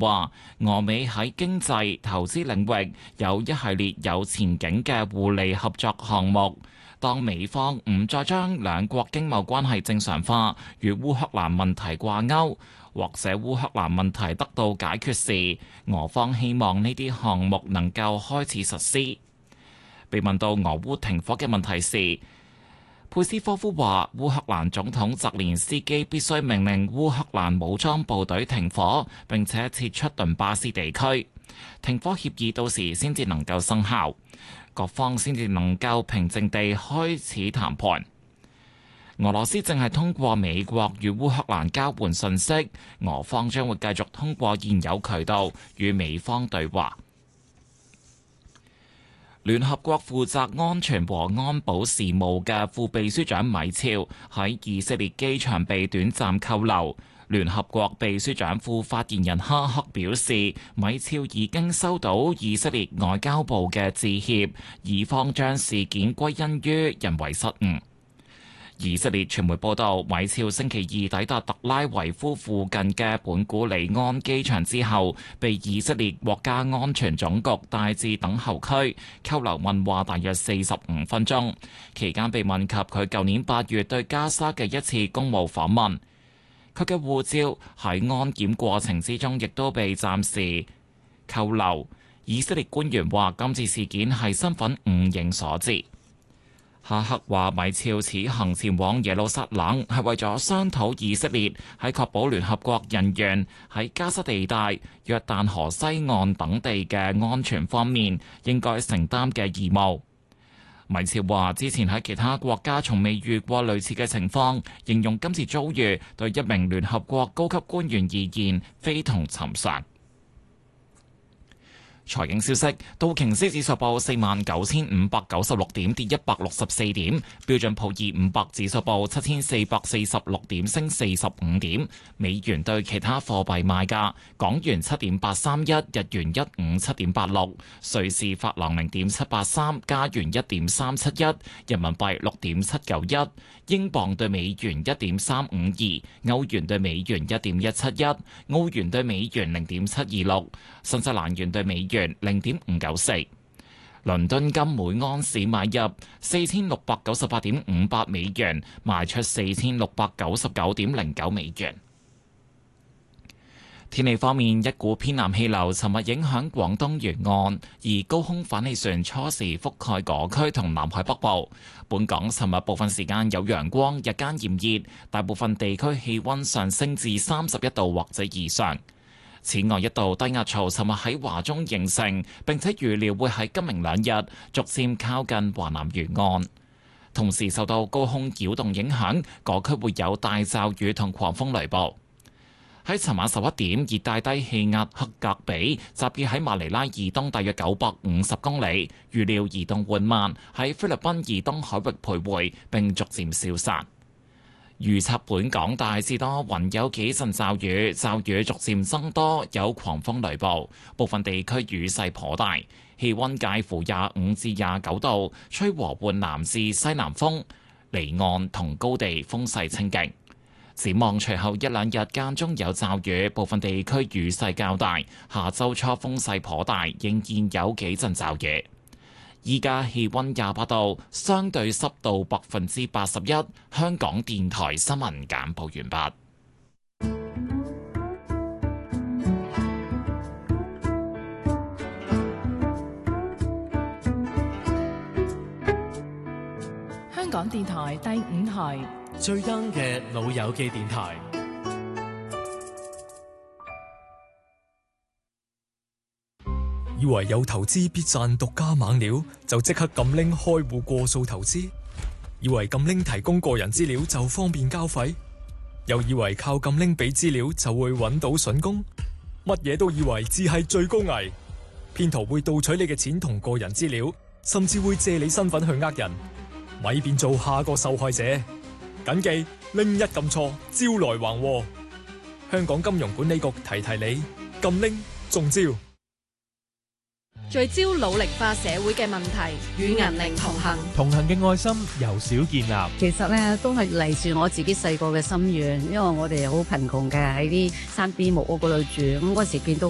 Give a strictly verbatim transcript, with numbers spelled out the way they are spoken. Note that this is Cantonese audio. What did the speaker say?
話，俄美喺經濟、投資領域有一系列有前景嘅互利合作項目。當美方唔再將兩國經貿關係正常化，與烏克蘭問題掛鈎，或者烏克蘭問題得到解決時，俄方希望呢啲項目能夠開始實施。被問到俄烏停火嘅問題時，佩斯科夫話：烏克蘭總統澤連斯基必須命令烏克蘭武裝部隊停火，並且撤出頓巴斯地區，停火協議到時先至能夠生效。各方先至能夠平靜地開始談判。俄羅斯正係通過美國與烏克蘭交換信息，俄方將會繼續通過現有渠道與美方對話。聯合國負責安全和安保事務嘅副秘書長米肖喺以色列機場被短暫扣留。聯合國秘書長副發言人哈克表示，米肖已經收到以色列外交部嘅致歉，以方將事件歸因於人為失誤。以色列傳媒報道，米肖星期二抵達特拉維夫附近嘅本古里安機場之後，被以色列國家安全總局帶至等候區扣留問話，大約四十五分鐘。期間被問及佢舊年八月對加沙嘅一次公務訪問。佢嘅護照喺安檢過程之中亦都被暫時扣留。以色列官員話，今次事件係身份誤認所致。哈克話，米肖此行前往耶路撒冷係為咗商討以色列喺確保聯合國人員喺加沙地帶、約旦河西岸等地嘅安全方面應該承擔嘅義務。米肖話，之前喺其他國家從未遇過類似嘅情況，形容今次遭遇對一名聯合國高級官員而言非同尋常。財經消息，道瓊斯指數報四萬九千五百九十六點，跌一百六十四點；標準普爾五百指數報七千四百四十六點，升四十五點。美元對其他貨幣賣價：港元七點八三一，日元一五七點八六，瑞士法郎零點七八三，加元一點三七一，人民幣六點七九一，英鎊對美元一點三五二，歐元對美元一點一七一，澳元對美元零點七二六，新西蘭元對美元零點五九四。倫敦金每盎司買入四千六百九十八點五八美元，賣出四千六百九十九點零九美元。天氣方面，一股偏南氣流尋日影響廣東沿岸，而高空反氣旋初時覆蓋嗰區同南海北部。本港尋日部分時間有陽光，日間炎熱，大部分地區氣溫上升至三十一度或者以上。此外，一道低壓槽尋日喺華中形成，並且預料會喺今明兩日逐漸靠近華南沿岸。同時受到高空擾動影響，嗰區會有大驟雨同狂風雷暴。喺尋晚十一點，熱帶低氣壓克格比集結喺馬尼拉以東大約九百五十公里，預料移動緩慢，喺菲律賓以東海域徘徊並逐漸消散。預測本港大致多雲，有幾陣驟雨，驟雨逐漸增多，有狂風雷暴，部分地區雨勢頗大，氣溫介乎廿五至廿九度，吹和緩南至西南風，離岸同高地風勢清勁。展望隨後一兩日間中有驟雨，部分地區雨勢較大，下周初風勢頗大，仍然有幾陣驟雨。依家氣溫廿八度，相對濕度百分之八十一。香港電台新聞簡報完畢。 香港電台第五台最 young 嘅老友記電台。 以為有投資必賺獨家猛料，就即刻撳拎開戶過數投資；以為撳拎提供個人資料就方便交費，又以為靠撳拎俾資料就會揾到筍工，乜嘢都以為只係最高危。騙徒會盜取你嘅錢同個人資料，甚至會借你身份去呃人，咪變做下個受害者。謹記拎一撳錯，招來橫禍。香港金融管理局提提你，撳拎中招。 聚焦努力化社會嘅問題，與銀齡同行。 同行嘅愛心由小建立。 其實咧都係嚟自我自己細個嘅心願，因為我哋好貧窮嘅，喺啲山邊木屋嗰度住，咁嗰時見到